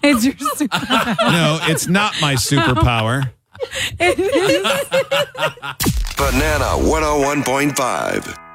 It's your superpower. No, it's not my superpower. It is. Banana 101.5.